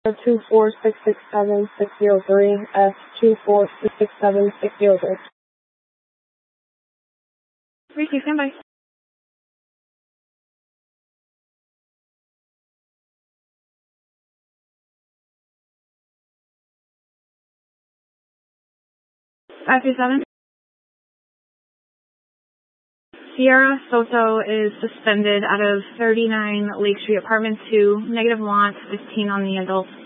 24667-603, S24667-603. Receive, standby. (527) Sierra Soto is suspended out of 39 Lake Street, Apartment 2, negative want, 15 on the adult.